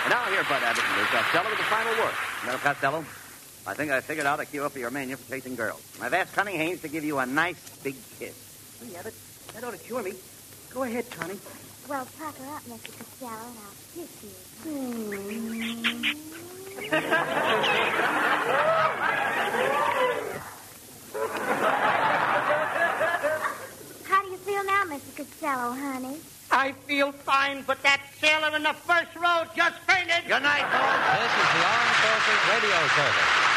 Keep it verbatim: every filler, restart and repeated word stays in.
Now, here, Bud Abbott and Lou Costello with the final word. Well, Costello, I think I figured out a cure for your mania for chasing girls. I've asked Connie Haynes to give you a nice big kiss. Gee, Abbott, that ought to cure me. Go ahead, Connie. Well, pucker up, Mister Costello, and I'll kiss you. How do you feel now, Mister Costello, honey? I feel fine, but that sailor in the first row just fainted. Good night, folks. This is the Armed Forces Radio Service.